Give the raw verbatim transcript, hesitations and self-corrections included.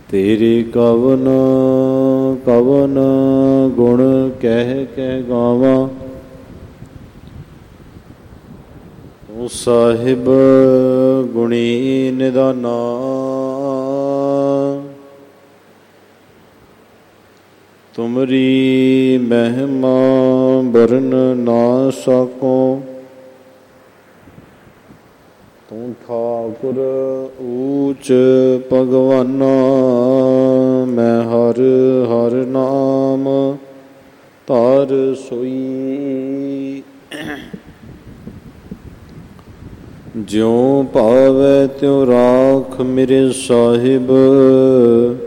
ਤੇਰੇ ਕਵਨ ਕਵਨ ਗੁਣ ਕਹਿ ਕਹਿ ਗਾਵਾਂ। ਤੂੰ ਸਾਹਿਬ ਗੁਣੀ ਨਿਦਾਨਾ। ਤੁਮਰੀ ਮਹਿਮਾ ਵਰਨ ਨਾ ਸਕੋ। ਤੂੰ ਠਾਕੁਰ ਊਚ ਭਗਵਾਨਾ। ਮੈਂ ਹਰ ਹਰ ਨਾਮ ਧਰ ਸੋਈ। ਜਿਉ ਭਾਵੈ ਤਿਉ ਰਾਖ ਮੇਰੇ ਸਾਹਿਬ।